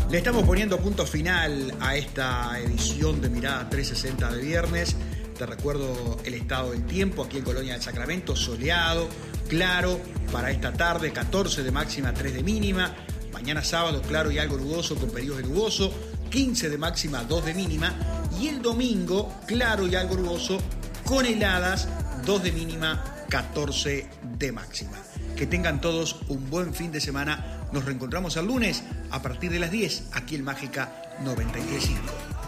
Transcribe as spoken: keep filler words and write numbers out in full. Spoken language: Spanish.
Le estamos poniendo punto final a esta edición de Mirada trescientos sesenta de viernes. Te recuerdo el estado del tiempo aquí en Colonia del Sacramento, soleado, claro, para esta tarde, catorce de máxima, tres de mínima. Mañana sábado, claro y algo nuboso con periodos de nuboso, quince de máxima, dos de mínima. Y el domingo, claro y algo nuboso, con heladas, dos de mínima, catorce de máxima. Que tengan todos un buen fin de semana. Nos reencontramos el lunes a partir de las diez, aquí en Mágica noventa y tres punto cinco.